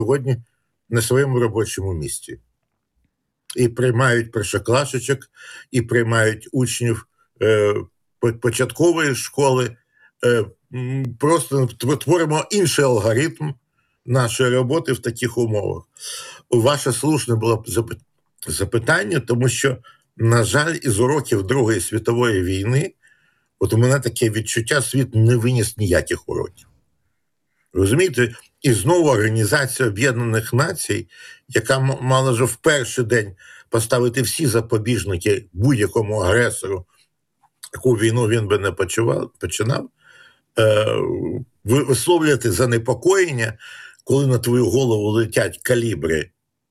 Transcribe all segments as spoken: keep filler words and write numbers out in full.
сьогодні на своєму робочому місці. І приймають першокласочок, і приймають учнів е, початкової школи. Е, просто творимо інший алгоритм нашої роботи в таких умовах. Ваше слушне було запитання, тому що, на жаль, із уроків Другої світової війни, от у мене таке відчуття, світ не виніс ніяких уроків. Розумієте? І знову Організація Об'єднаних Націй, яка мала вже в перший день поставити всі запобіжники будь-якому агресору, яку війну він би не почував, починав, е, висловлювати занепокоєння, коли на твою голову летять калібри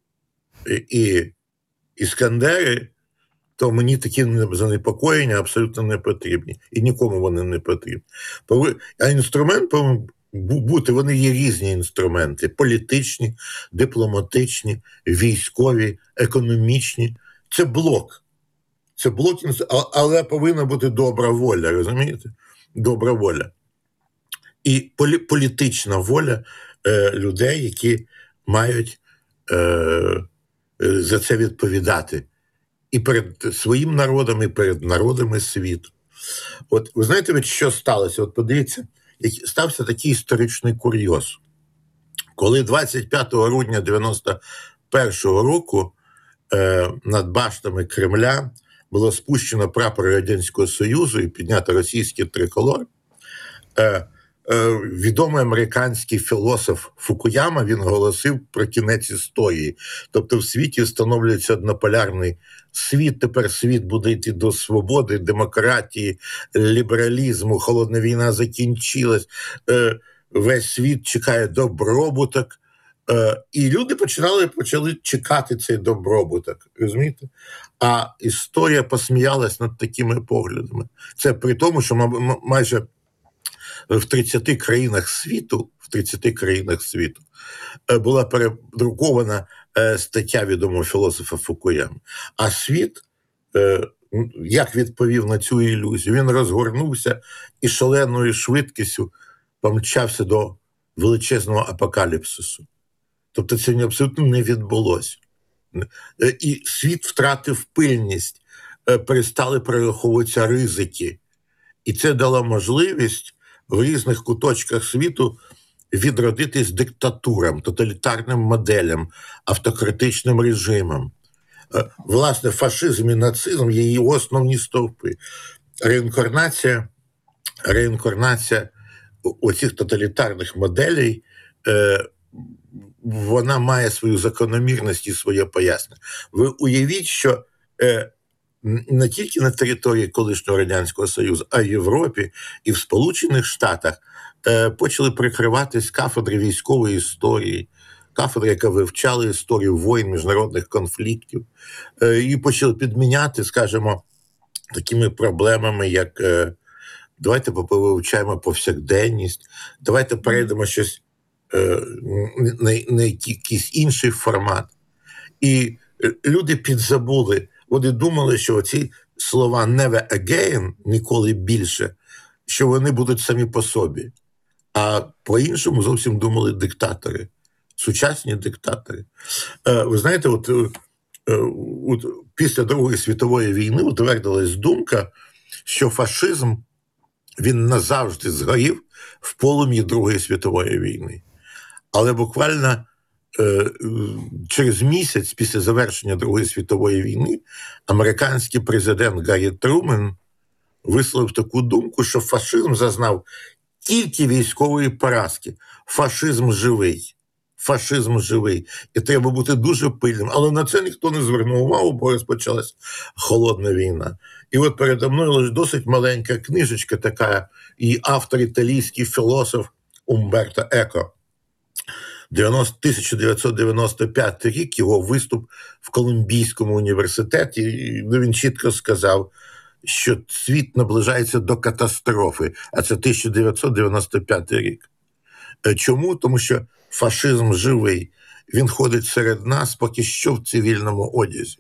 і іскандери, то мені такі занепокоєння абсолютно не потрібні. І нікому вони не потрібні. А інструмент повинен бути, вони є різні інструменти: політичні, дипломатичні, військові, економічні. Це блок. Це блок, але повинна бути добра воля, розумієте? Добра воля. І полі- політична воля е, людей, які мають е, за це відповідати. І перед своїм народом, і перед народами світу. От ви знаєте, що сталося? От подивіться, стався такий історичний курйоз. Коли двадцять п'ятого грудня дев'яносто першого року е, над баштами Кремля було спущено прапор Радянського Союзу і піднято російський триколор, е, е, відомий американський філософ Фукуяма, він оголосив про кінець історії. Тобто в світі встановлюється однополярний світ, тепер світ буде йти до свободи, демократії, лібералізму, холодна війна закінчилась, е, весь світ чекає добробуток, е, і люди починали, почали чекати цей добробуток, розумієте? А історія посміялась над такими поглядами. Це при тому, що майже в тридцяти країнах світу, в тридцяти країнах світу була передрукована стаття відомого філософа Фукуями. А світ, як відповів на цю ілюзію, він розгорнувся і шаленою швидкістю помчався до величезного апокаліпсису. Тобто це абсолютно не відбулося. І світ втратив пильність, перестали перераховуватися ризики. І це дало можливість в різних куточках світу відродитись диктатурам, тоталітарним моделям, автократичним режимам. Власне, фашизм і нацизм є її основні стовпи. Реінкарнація, реінкарнація оцих тоталітарних моделей, вона має свою закономірність і своє пояснення. Ви уявіть, що не тільки на території колишнього Радянського Союзу, а й в Європі і в Сполучених Штатах почали прикриватись кафедри військової історії, кафедри, яка вивчала історію воєн, міжнародних конфліктів, і почали підміняти, скажімо, такими проблемами, як давайте повивчаємо повсякденність, давайте перейдемо щось на, на якийсь інший формат. І люди підзабули, вони думали, що ці слова «never again», «ніколи більше», що вони будуть самі по собі. А по-іншому зовсім думали диктатори, сучасні диктатори. Ви знаєте, от, от після Другої світової війни утвердилась думка, що фашизм, він назавжди згорів в полум'ї Другої світової війни. Але буквально е, через місяць після завершення Другої світової війни американський президент Гаррі Трумен висловив таку думку, що фашизм зазнав тільки військової поразки. Фашизм живий. Фашизм живий. І треба бути дуже пильним. Але на це ніхто не звернув увагу, бо розпочалась холодна війна. І от передо мною лише досить маленька книжечка така, і автор італійський філософ Умберто Еко. тисяча дев'ятсот дев'яносто п'ятий рік, його виступ в Колумбійському університеті, він чітко сказав, що світ наближається до катастрофи, а це тисяча дев'ятсот дев'яносто п'ятий рік. Чому? Тому що фашизм живий, він ходить серед нас поки що в цивільному одязі.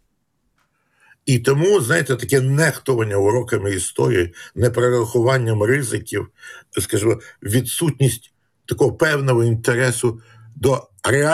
І тому, знаєте, таке нехтування уроками історії, неперерахуванням ризиків, скажімо, відсутність такого певного інтересу до реально